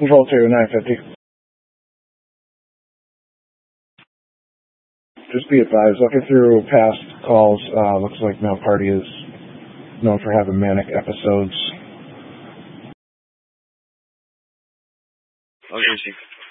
Control 2, 950. Just be advised, looking through past calls, looks like Male Party is known for having manic episodes. Okay, Chief.